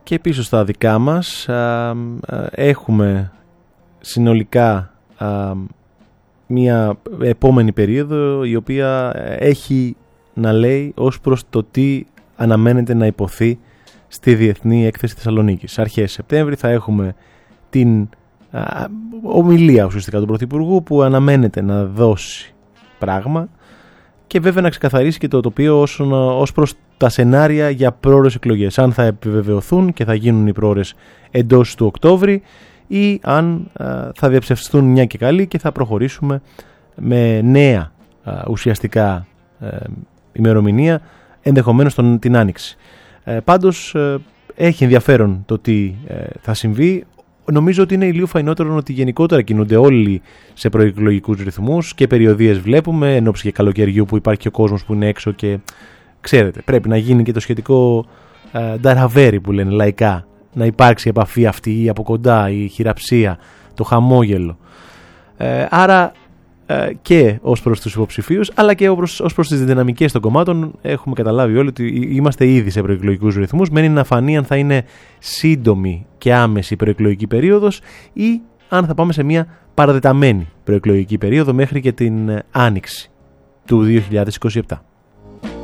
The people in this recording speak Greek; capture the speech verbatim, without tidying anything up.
Και πίσω στα δικά μας α, α, έχουμε συνολικά α, μια επόμενη περίοδο η οποία έχει να λέει ως προς το τι αναμένεται να υποθεί στη Διεθνή Έκθεση Θεσσαλονίκης. Αρχές Σεπτέμβρη θα έχουμε την α, ομιλία ουσιαστικά του Πρωθυπουργού που αναμένεται να δώσει πράγμα και βέβαια να ξεκαθαρίσει και το τοπίο ως, ως προς τα σενάρια για πρόορες εκλογές. Αν θα επιβεβαιωθούν και θα γίνουν οι πρόορες εντός του Οκτώβρη ή αν α, θα διαψευστούν μια και καλή και θα προχωρήσουμε με νέα α, ουσιαστικά α, ημερομηνία ενδεχομένως τον, την Άνοιξη. Ε, πάντως ε, έχει ενδιαφέρον το τι ε, θα συμβεί. Νομίζω ότι είναι λίγο φαϊνότερο ότι γενικότερα κινούνται όλοι σε προεκλογικούς ρυθμούς και περιοδίες βλέπουμε, εν ώψη και καλοκαιριού που υπάρχει και ο κόσμος που είναι έξω και ξέρετε, πρέπει να γίνει και το σχετικό ε, νταραβέρι που λένε λαϊκά, να υπάρξει επαφή αυτή η από κοντά, η χειραψία, το χαμόγελο. Ε, άρα ε, και ως προς τους υποψηφίους αλλά και ως προς, ως προς τις δυναμικές των κομμάτων έχουμε καταλάβει όλοι ότι είμαστε ήδη σε προεκλογικούς ρυθμούς. Μένει να φανεί αν θα είναι σύντομη και άμεση προεκλογική περίοδος ή αν θα πάμε σε μια παραδεταμένη προεκλογική περίοδο μέχρι και την άνοιξη του δύο χιλιάδες είκοσι επτά.